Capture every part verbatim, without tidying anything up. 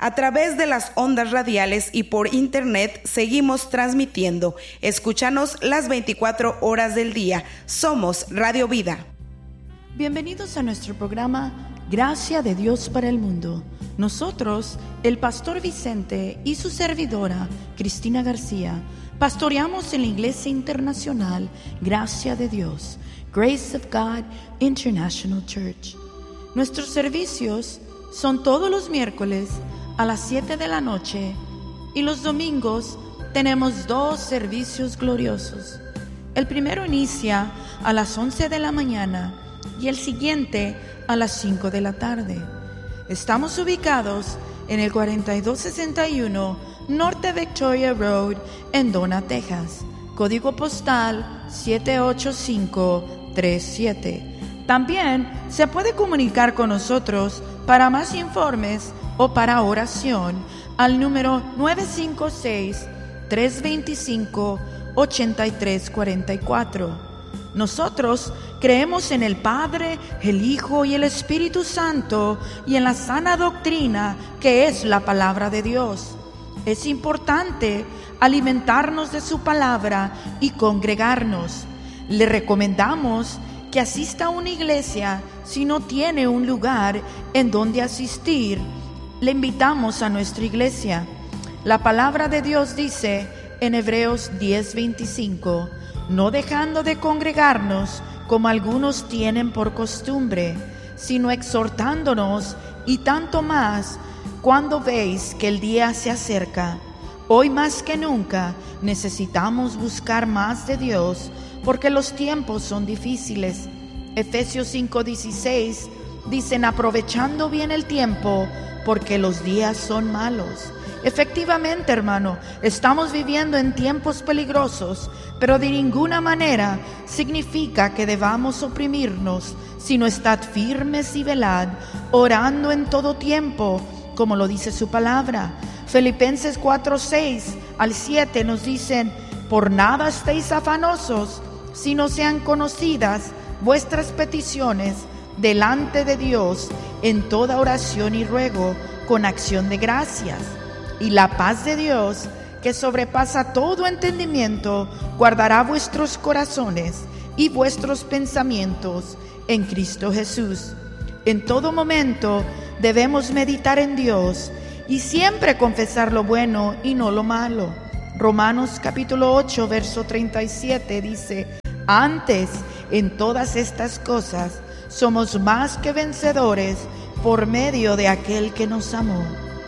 A través de las ondas radiales y por internet seguimos transmitiendo. Escúchanos las veinticuatro horas del día. Somos Radio Vida. Bienvenidos a nuestro programa Gracia de Dios para el Mundo. Nosotros, el pastor Vicente y su servidora Cristina García, pastoreamos en la Iglesia Internacional Gracia de Dios, Grace of God International Church. Nuestros servicios son todos los miércoles a las siete de la noche y los domingos tenemos dos servicios gloriosos. El primero inicia a las once de la mañana y el siguiente a las cinco de la tarde. Estamos ubicados en el cuarenta y dos sesenta y uno Norte Victoria Road en Donna, Texas, código postal siete ocho cinco tres siete. También se puede comunicar con nosotros para más informes o para oración al número nueve cinco seis, tres dos cinco, ocho tres cuatro cuatro. Nosotros creemos en el Padre, el Hijo y el Espíritu Santo y en la sana doctrina que es la palabra de Dios. Es importante alimentarnos de su palabra y congregarnos. Le recomendamos que asista a una iglesia si no tiene un lugar en donde asistir. Le invitamos a nuestra iglesia. La palabra de Dios dice en Hebreos diez veinticinco, no dejando de congregarnos como algunos tienen por costumbre, sino exhortándonos, y tanto más cuando veis que el día se acerca. Hoy más que nunca necesitamos buscar más de Dios porque los tiempos son difíciles. Efesios cinco dieciséis dicen, aprovechando bien el tiempo porque los días son malos. Efectivamente, hermano, estamos viviendo en tiempos peligrosos, pero de ninguna manera significa que debamos oprimirnos, sino estad firmes y velad, orando en todo tiempo, como lo dice su palabra. Filipenses cuatro seis al siete nos dicen, por nada estéis afanosos, sino sean conocidas vuestras peticiones delante de Dios en toda oración y ruego con acción de gracias. Y la paz de Dios, que sobrepasa todo entendimiento, guardará vuestros corazones y vuestros pensamientos en Cristo Jesús. En todo momento debemos meditar en Dios y siempre confesar lo bueno y no lo malo. Romanos capítulo ocho, verso treinta y siete dice, antes, en todas estas cosas, somos más que vencedores por medio de aquel que nos amó.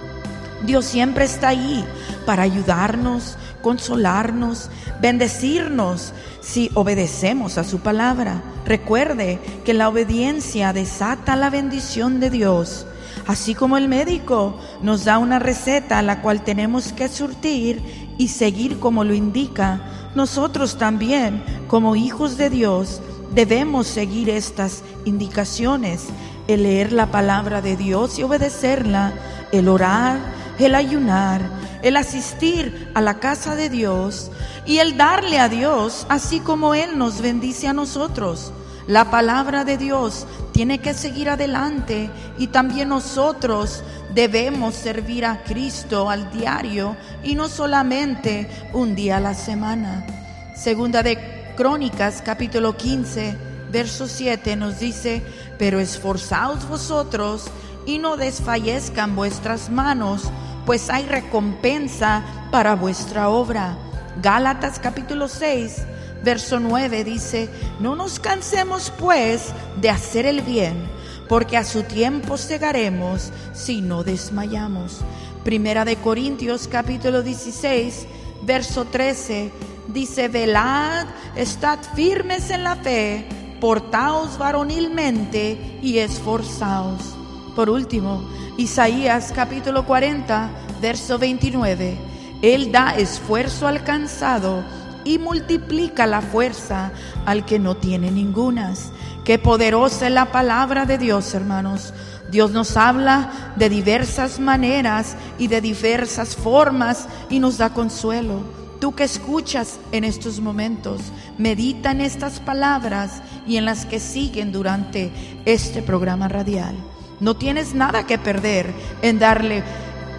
Dios siempre está ahí para ayudarnos, consolarnos, bendecirnos si obedecemos a su palabra. Recuerde que la obediencia desata la bendición de Dios. Así como el médico nos da una receta a la cual tenemos que surtir y seguir como lo indica, nosotros también, como hijos de Dios, debemos seguir estas indicaciones: el leer la palabra de Dios y obedecerla, el orar, el ayunar, el asistir a la casa de Dios y el darle a Dios así como Él nos bendice a nosotros. La palabra de Dios tiene que seguir adelante y también nosotros debemos servir a Cristo al diario y no solamente un día a la semana. Segunda de Crónicas capítulo quince verso siete nos dice, pero esforzaos vosotros y no desfallezcan vuestras manos, pues hay recompensa para vuestra obra. Gálatas capítulo seis verso nueve dice, no nos cansemos pues de hacer el bien, porque a su tiempo segaremos si no desmayamos. Primera de Corintios capítulo dieciséis verso trece dice, velad, estad firmes en la fe, portaos varonilmente y esforzaos. Por último, Isaías capítulo cuarenta verso veintinueve, Él da esfuerzo al cansado y multiplica la fuerza al que no tiene ningunas. Qué poderosa es la palabra de Dios, hermanos. Dios nos habla de diversas maneras y de diversas formas y nos da consuelo. Tú que escuchas en estos momentos, medita en estas palabras y en las que siguen durante este programa radial. No tienes nada que perder en darle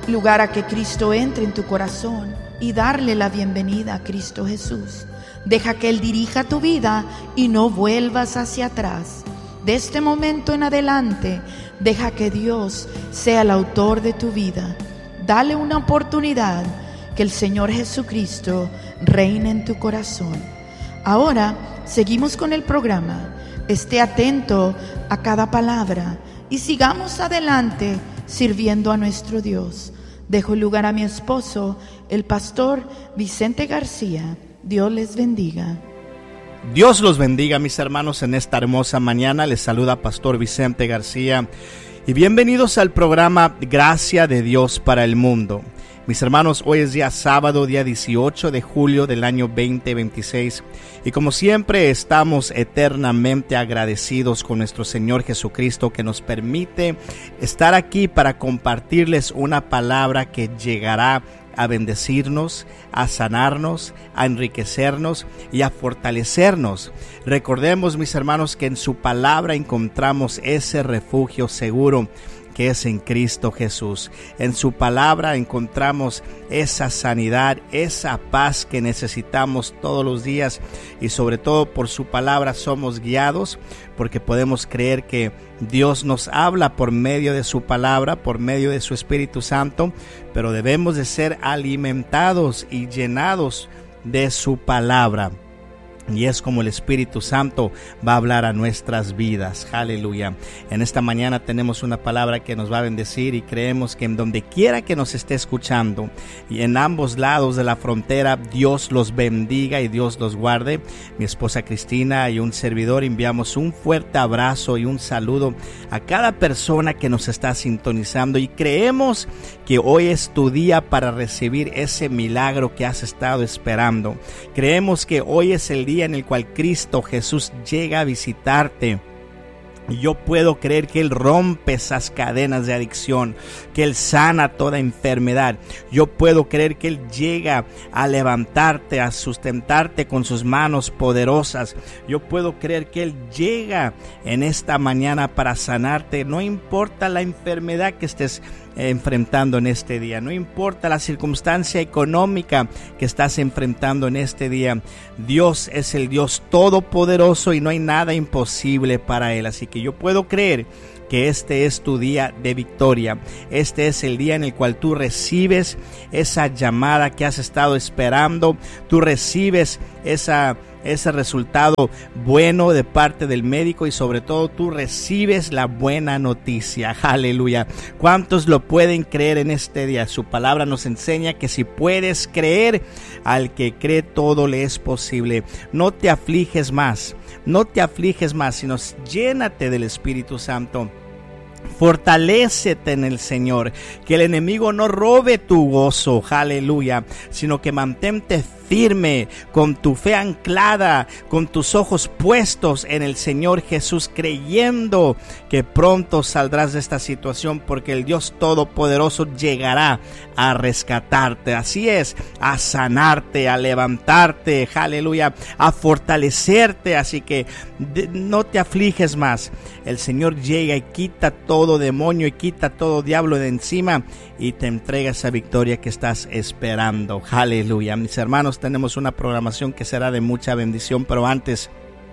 lugar a que Cristo entre en tu corazón y darle la bienvenida a Cristo Jesús. Deja que Él dirija tu vida y no vuelvas hacia atrás. De este momento en adelante, deja que Dios sea el autor de tu vida. Dale una oportunidad, que el Señor Jesucristo reine en tu corazón. Ahora seguimos con el programa. Esté atento a cada palabra y sigamos adelante sirviendo a nuestro Dios. Dejo el lugar a mi esposo, el pastor Vicente García. Dios les bendiga. Dios los bendiga, mis hermanos, en esta hermosa mañana. Les saluda Pastor Vicente García y bienvenidos al programa Gracia de Dios para el Mundo. Mis hermanos, hoy es día sábado, día dieciocho de julio del año veinte veintiséis, y como siempre estamos eternamente agradecidos con nuestro Señor Jesucristo, que nos permite estar aquí para compartirles una palabra que llegará a bendecirnos, a sanarnos, a enriquecernos y a fortalecernos. Recordemos, mis hermanos, que en su palabra encontramos ese refugio seguro que es en Cristo Jesús. En su palabra encontramos esa sanidad, esa paz que necesitamos todos los días, y sobre todo por su palabra somos guiados, porque podemos creer que Dios nos habla por medio de su palabra, por medio de su Espíritu Santo, pero debemos de ser alimentados y llenados de su palabra. Y es como el Espíritu Santo va a hablar a nuestras vidas. Aleluya. En esta mañana tenemos una palabra que nos va a bendecir, y creemos que en donde quiera que nos esté escuchando y en ambos lados de la frontera, Dios los bendiga y Dios los guarde. Mi esposa Cristina y un servidor enviamos un fuerte abrazo y un saludo a cada persona que nos está sintonizando, y creemos que hoy es tu día para recibir ese milagro que has estado esperando. Creemos que hoy es el día en el cual Cristo Jesús llega a visitarte. Yo puedo creer que Él rompe esas cadenas de adicción, que Él sana toda enfermedad. Yo puedo creer que Él llega a levantarte, a sustentarte con sus manos poderosas. Yo puedo creer que Él llega en esta mañana para sanarte. No importa la enfermedad que estés enfrentando en este día, no importa la circunstancia económica que estás enfrentando en este día, Dios es el Dios todopoderoso y no hay nada imposible para Él. Así que yo puedo creer que este es tu día de victoria. Este es el día en el cual tú recibes esa llamada que has estado esperando. Tú recibes esa, ese resultado bueno de parte del médico, y sobre todo tú recibes la buena noticia. Aleluya. ¿Cuántos lo pueden creer en este día? Su palabra nos enseña que si puedes creer, al que cree todo le es posible. No te afliges más. No te afliges más, sino llénate del Espíritu Santo. Fortalécete en el Señor, que el enemigo no robe tu gozo, aleluya, sino que mantente firme, con tu fe anclada, con tus ojos puestos en el Señor Jesús, creyendo que pronto saldrás de esta situación, porque el Dios Todopoderoso llegará a rescatarte. Así es, a sanarte, a levantarte, aleluya, a fortalecerte. Así que de, no te afliges más. El Señor llega y quita todo demonio y quita todo diablo de encima, y te entrega esa victoria que estás esperando. Aleluya. Mis hermanos, tenemos una programación que será de mucha bendición, pero antes,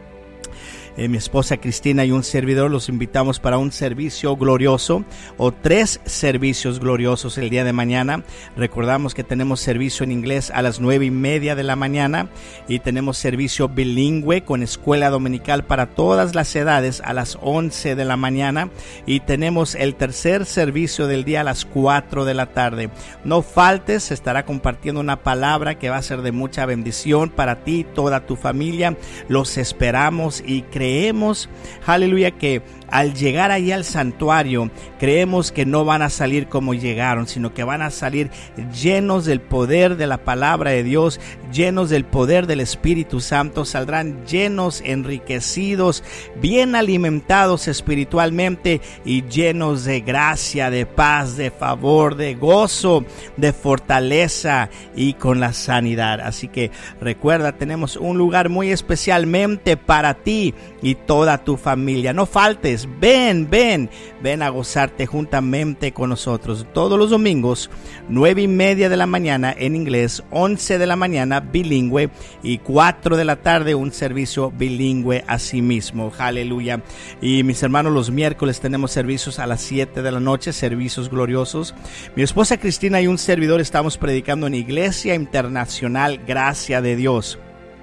Eh, mi esposa Cristina y un servidor los invitamos para un servicio glorioso, o tres servicios gloriosos el día de mañana. Recordamos que tenemos servicio en inglés a las nueve y media de la mañana, y tenemos servicio bilingüe con escuela dominical para todas las edades a las once de la mañana, y tenemos el tercer servicio del día a las cuatro de la tarde. No faltes, se estará compartiendo una palabra que va a ser de mucha bendición para ti y toda tu familia. Los esperamos y creemos Creemos, aleluya, que al llegar allí al santuario, creemos que no van a salir como llegaron, sino que van a salir llenos del poder de la palabra de Dios, llenos del poder del Espíritu Santo. Saldrán llenos, enriquecidos, bien alimentados espiritualmente, y llenos de gracia, de paz, de favor, de gozo, de fortaleza y con la sanidad. Así que recuerda, tenemos un lugar muy especialmente para ti y toda tu familia. No faltes, ven, ven, ven a gozarte juntamente con nosotros todos los domingos, nueve y media de la mañana en inglés, once de la mañana bilingüe y cuatro de la tarde un servicio bilingüe asimismo. Aleluya. Y mis hermanos, los miércoles tenemos servicios a las siete de la noche, servicios gloriosos. Mi esposa Cristina y un servidor estamos predicando en Iglesia Internacional Gracia de Dios.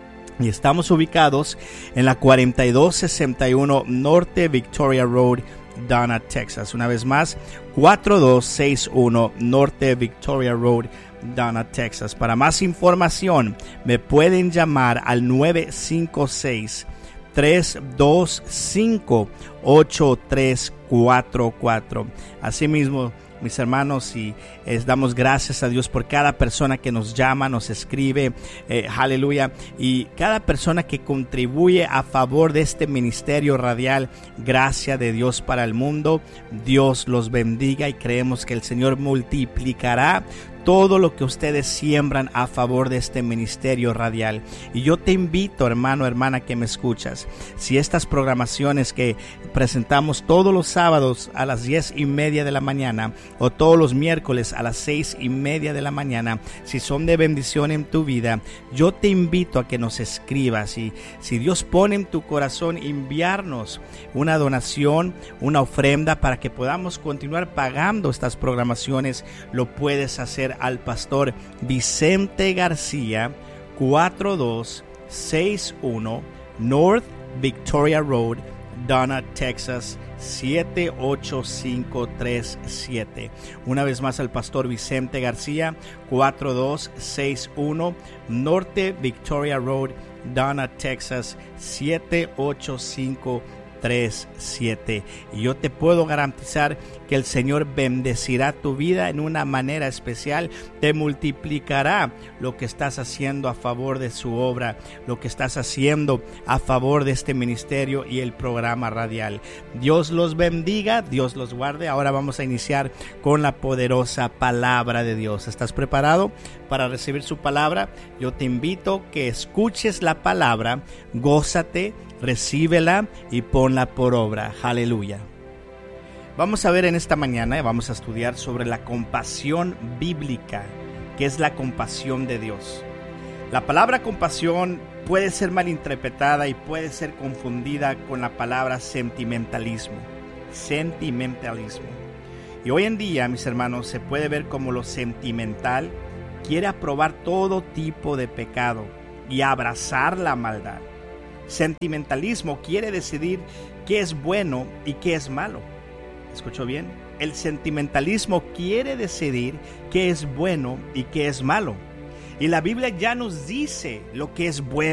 Y estamos ubicados en la cuarenta y dos sesenta y uno Norte Victoria Road, Donna, Texas. Una vez más, cuarenta y dos sesenta y uno Norte Victoria Road, Donna, Texas. Para más información, me pueden llamar al nueve cinco seis, tres dos cinco, ocho tres cuatro cuatro. Asimismo, mis hermanos, y eh, damos gracias a Dios por cada persona que nos llama, nos escribe, eh, aleluya, y cada persona que contribuye a favor de este ministerio radial, Gracia de Dios para el Mundo. Dios los bendiga y creemos que el Señor multiplicará todo lo que ustedes siembran a favor de este ministerio radial. Y yo te invito, hermano, hermana, que me escuchas, si estas programaciones que presentamos todos los sábados a las diez y media de la mañana o todos los miércoles a las seis y media de la mañana, si son de bendición en tu vida, yo te invito a que nos escribas, y si Dios pone en tu corazón enviarnos una donación, una ofrenda para que podamos continuar pagando estas programaciones, lo puedes hacer al pastor Vicente García, cuarenta y dos sesenta y uno North Victoria Road, Donna, Texas, siete ocho cinco tres siete. Una vez más, al pastor Vicente García, cuarenta y dos sesenta y uno Norte Victoria Road, Donna, Texas, siete ocho cinco tres siete. Y yo te puedo garantizar que el Señor bendecirá tu vida en una manera especial, te multiplicará lo que estás haciendo a favor de su obra, lo que estás haciendo a favor de este ministerio y el programa radial. Dios los bendiga, Dios los guarde. Ahora vamos a iniciar con la poderosa palabra de Dios. ¿Estás preparado para recibir su palabra? Yo te invito que escuches la palabra, gózate, recíbela y ponla por obra. Aleluya. Vamos a ver en esta mañana, vamos a estudiar sobre la compasión bíblica, que es la compasión de Dios. La palabra compasión puede ser malinterpretada y puede ser confundida con la palabra sentimentalismo. Sentimentalismo. Y hoy en día, mis hermanos, se puede ver como lo sentimental quiere aprobar todo tipo de pecado y abrazar la maldad. Sentimentalismo quiere decidir qué es bueno y qué es malo. ¿Escuchó bien? El sentimentalismo quiere decidir qué es bueno y qué es malo. Y la Biblia ya nos dice lo que es bueno